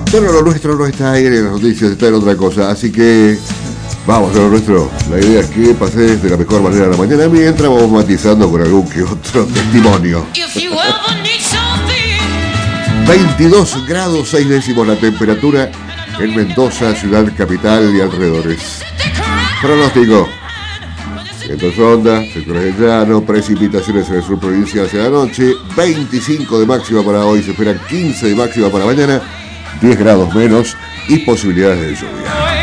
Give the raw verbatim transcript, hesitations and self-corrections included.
Pero lo nuestro no está ahí en las noticias, está en otra cosa. Así que vamos a lo nuestro. La idea es que pases de la mejor manera de la mañana mientras vamos matizando con algún que otro testimonio. veintidós grados seis décimos la temperatura en Mendoza, ciudad capital y alrededores. Pronóstico. Vientos onda, sectores de llano, precipitaciones en el sur provincial hacia la noche, veinticinco de máxima para hoy, se esperan quince de máxima para mañana, diez grados menos y posibilidades de lluvia.